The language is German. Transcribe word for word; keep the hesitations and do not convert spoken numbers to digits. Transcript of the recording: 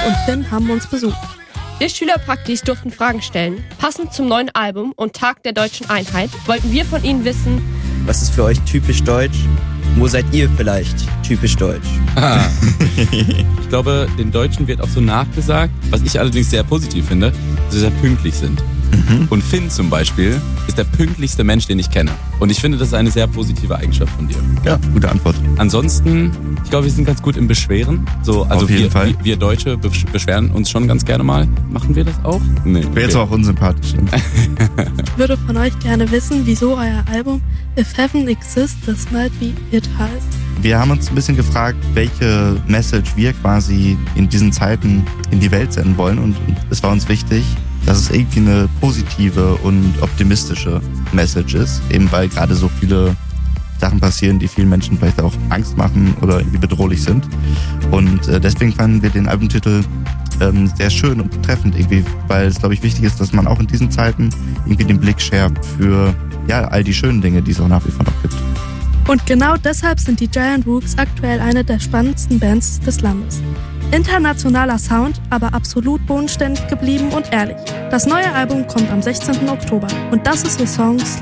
und Finn haben uns besucht. Wir Schülerpraktis durften Fragen stellen. Passend zum neuen Album und Tag der Deutschen Einheit wollten wir von ihnen wissen: Was ist für euch typisch deutsch? Wo seid ihr vielleicht typisch deutsch? Ah. Ich glaube, den Deutschen wird auch so nachgesagt, was ich allerdings sehr positiv finde, dass sie sehr pünktlich sind. Mhm. Und Finn zum Beispiel ist der pünktlichste Mensch, den ich kenne. Und ich finde, das ist eine sehr positive Eigenschaft von dir. Ja, gute Antwort. Ansonsten, ich glaube, wir sind ganz gut im Beschweren. So, also Auf jeden wir, Fall. Wir, wir Deutsche beschweren uns schon ganz gerne mal. Machen wir das auch? Nee. Wäre jetzt auch unsympathisch. Ich würde von euch gerne wissen, wieso euer Album If Heaven Exists, This Might Be It heißt. Wir haben uns ein bisschen gefragt, welche Message wir quasi in diesen Zeiten in die Welt senden wollen. Und es war uns wichtig, dass es irgendwie eine positive und optimistische Message ist. Eben weil gerade so viele Sachen passieren, die vielen Menschen vielleicht auch Angst machen oder irgendwie bedrohlich sind. Und äh, deswegen fanden wir den Albumtitel ähm, sehr schön und treffend irgendwie, weil es, glaube ich, wichtig ist, dass man auch in diesen Zeiten irgendwie den Blick schärft für ja, all die schönen Dinge, die es auch nach wie vor noch gibt. Und genau deshalb sind die Giant Rooks aktuell eine der spannendsten Bands des Landes. Internationaler Sound, aber absolut bodenständig geblieben und ehrlich. Das neue Album kommt am sechzehnten Oktober und das ist ihr Song